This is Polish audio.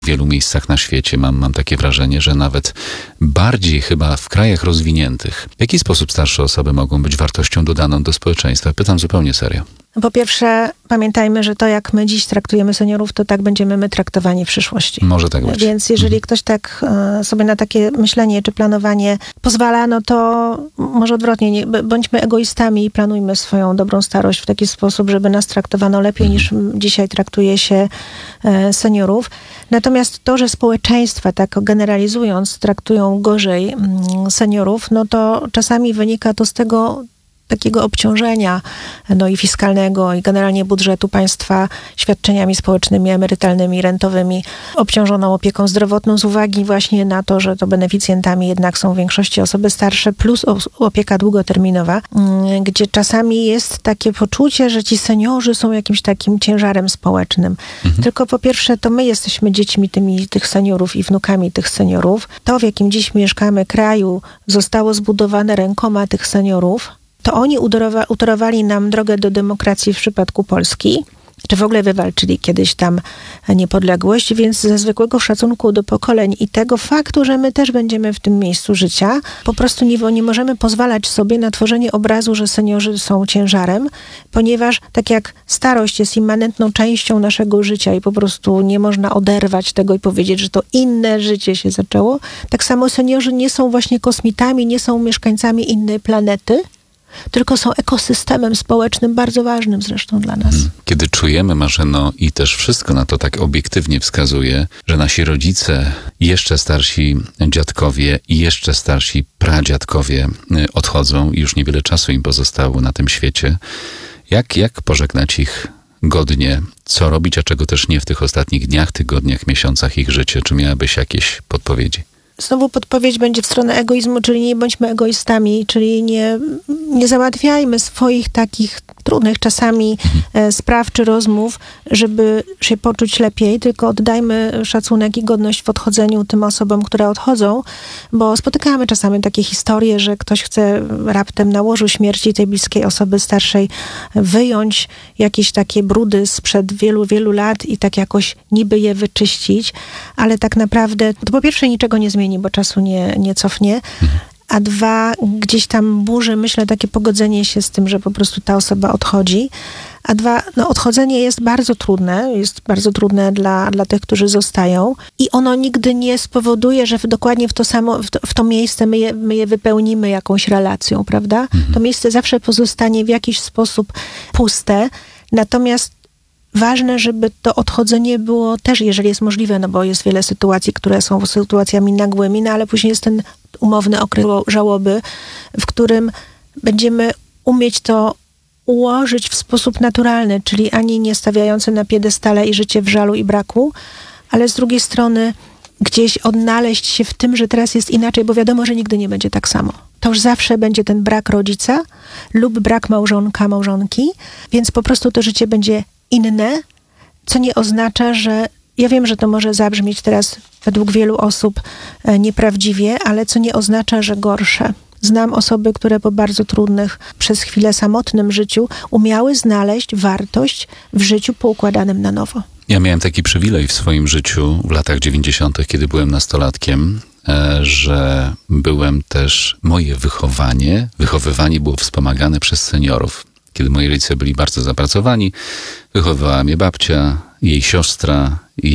W wielu miejscach na świecie mam takie wrażenie, że nawet bardziej chyba w krajach rozwiniętych. W jaki sposób starsze osoby mogą być wartością dodaną do społeczeństwa? Pytam zupełnie serio. Po pierwsze, pamiętajmy, że to jak my dziś traktujemy seniorów, to tak będziemy my traktowani w przyszłości. Może tak być. Więc jeżeli ktoś tak sobie na takie myślenie czy planowanie pozwala, no to może odwrotnie, bądźmy egoistami i planujmy swoją dobrą starość w taki sposób, żeby nas traktowano lepiej niż dzisiaj traktuje się seniorów. Natomiast to, że społeczeństwa, tak generalizując, traktują gorzej seniorów, no to czasami wynika to z tego takiego obciążenia i fiskalnego i generalnie budżetu państwa świadczeniami społecznymi, emerytalnymi, rentowymi, obciążoną opieką zdrowotną z uwagi właśnie na to, że to beneficjentami jednak są w większości osoby starsze plus opieka długoterminowa, gdzie czasami jest takie poczucie, że ci seniorzy są jakimś takim ciężarem społecznym. Tylko po pierwsze to my jesteśmy dziećmi tych seniorów i wnukami tych seniorów. To, w jakim dziś mieszkamy kraju, zostało zbudowane rękoma tych seniorów. To oni utorowali nam drogę do demokracji w przypadku Polski, czy w ogóle wywalczyli kiedyś tam niepodległość, więc ze zwykłego szacunku do pokoleń i tego faktu, że my też będziemy w tym miejscu życia, po prostu nie możemy pozwalać sobie na tworzenie obrazu, że seniorzy są ciężarem, ponieważ tak jak starość jest immanentną częścią naszego życia i po prostu nie można oderwać tego i powiedzieć, że to inne życie się zaczęło, tak samo seniorzy nie są właśnie kosmitami, nie są mieszkańcami innej planety, tylko są ekosystemem społecznym, bardzo ważnym zresztą dla nas. Kiedy czujemy, Marzeno, i też wszystko na to tak obiektywnie wskazuje, że nasi rodzice, jeszcze starsi dziadkowie i jeszcze starsi pradziadkowie odchodzą i już niewiele czasu im pozostało na tym świecie, jak pożegnać ich godnie? Co robić, a czego też nie w tych ostatnich dniach, tygodniach, miesiącach ich życia? Czy miałabyś jakieś podpowiedzi? Znowu podpowiedź będzie w stronę egoizmu, czyli nie bądźmy egoistami, czyli nie załatwiajmy swoich takich trudnych czasami spraw czy rozmów, żeby się poczuć lepiej, tylko oddajmy szacunek i godność w odchodzeniu tym osobom, które odchodzą, bo spotykamy czasami takie historie, że ktoś chce raptem na łożu śmierci tej bliskiej osoby starszej wyjąć jakieś takie brudy sprzed wielu, wielu lat i tak jakoś niby je wyczyścić, ale tak naprawdę to po pierwsze niczego nie zmieni, bo czasu nie cofnie, a dwa, gdzieś tam burzy, myślę, takie pogodzenie się z tym, że po prostu ta osoba odchodzi. A dwa, odchodzenie jest bardzo trudne dla tych, którzy zostają i ono nigdy nie spowoduje, że dokładnie w to miejsce my je wypełnimy jakąś relacją, prawda? To miejsce zawsze pozostanie w jakiś sposób puste, natomiast ważne, żeby to odchodzenie było też, jeżeli jest możliwe, bo jest wiele sytuacji, które są sytuacjami nagłymi, ale później jest ten umowny okres żałoby, w którym będziemy umieć to ułożyć w sposób naturalny, czyli ani nie stawiający na piedestale i życie w żalu i braku, ale z drugiej strony gdzieś odnaleźć się w tym, że teraz jest inaczej, bo wiadomo, że nigdy nie będzie tak samo. To już zawsze będzie ten brak rodzica lub brak małżonka, małżonki, więc po prostu to życie będzie inne, co nie oznacza, że ja wiem, że to może zabrzmieć teraz według wielu osób nieprawdziwie, ale co nie oznacza, że gorsze. Znam osoby, które po bardzo trudnych, przez chwilę samotnym życiu umiały znaleźć wartość w życiu poukładanym na nowo. Ja miałem taki przywilej w swoim życiu w latach 90., kiedy byłem nastolatkiem, że byłem też, moje wychowywanie było wspomagane przez seniorów. Kiedy moi rodzice byli bardzo zapracowani, wychowywała mnie babcia, jej siostra